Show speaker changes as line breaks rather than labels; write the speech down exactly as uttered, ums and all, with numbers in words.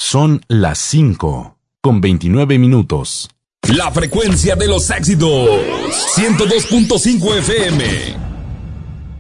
Son las cinco, con veintinueve minutos.
La frecuencia de los éxitos. ciento dos punto cinco F M.